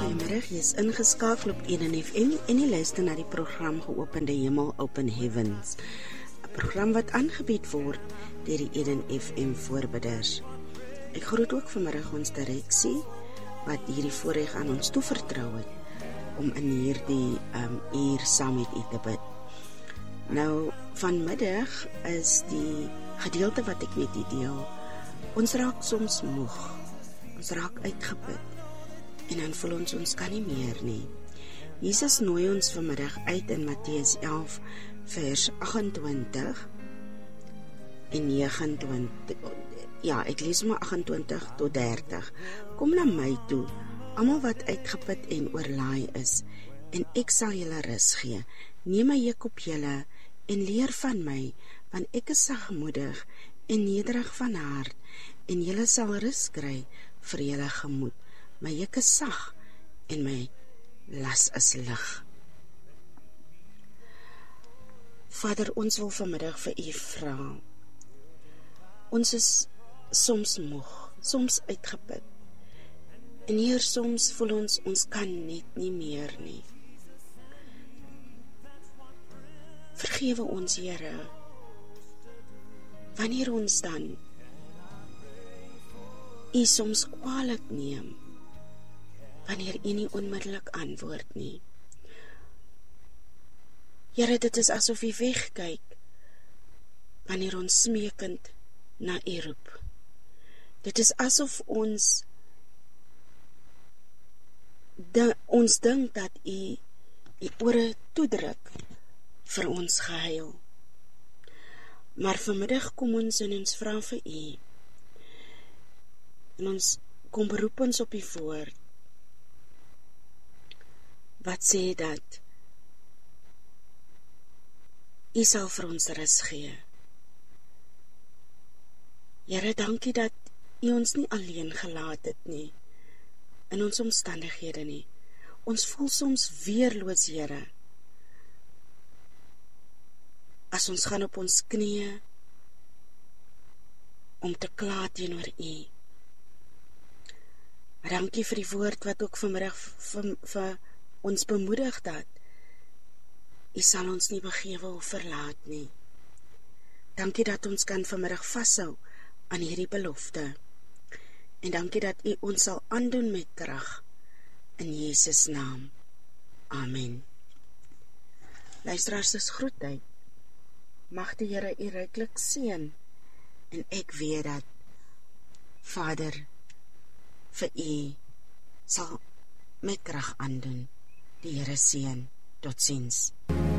Goeiemôre, jy is ingeskakel op Eden FM en jy luister na die program Geopende Hemel, Open Heavens. 'n Program wat aangebied word deur die Eden FM voorbidders. Ek groet ook vanmiddag ons direksie wat hierdie voorreg aan ons toevertrou het om in hierdie uur saam met u te bid. Nou, vanmiddag is die gedeelte wat ek met u deel. Ons raak soms moeg. Ons raak uitgeput. En dan voel ons kan nie meer nie. Jesus nooi ons vanmiddag uit in Matteus 11 vers 28 en 29. Ja, ek lees maar 28 tot 30. Kom na my toe, almal wat uitgeput en oorlaai is, en ek sal julle rus gee. Neem my juk op julle en leer van my, want ek is sagmoedig en nederig van hart, en julle sal rus kry vir julle gemoed. My juk is sag en my las is lig. Vader, ons wil vanmiddag vir u vra. Ons is soms moeg, soms uitgeput. En hier soms voel ons kan net nie meer nie. Vergewe ons, Here, wanneer ons dan u soms kwaadlik neem, wanneer u nie onmiddellik antwoord nie. Here, dit is asof u wegkyk, wanneer ons smeekend na u roep. Dit is asof ons dink dat u ore toedruk vir ons gehuil. Maar vanmiddag kom ons en ons vra vir u, en ons kom beroep ons op u woord, wat sê dat u sal vir ons rus gee. Here, dankie dat u ons nie alleen gelaat het nie, in ons omstandighede nie. Ons voel soms weerloos, Here, as ons gaan op ons knieë om te kla teenoor u. Dankie vir die woord wat ook vanmiddag vir ons bemoedig dat u sal ons nie begewe of verlaat nie. Dankie dat ons kan vanmiddag vashou aan hierdie belofte. En dankie dat u ons sal aandoen met krag in Jesus naam. Amen. Luisteraars, dis groettyd. Mag die Here u ryklik seën, en ek weet dat Vader vir u sal met krag aandoen. Die Here seën. Totsiens.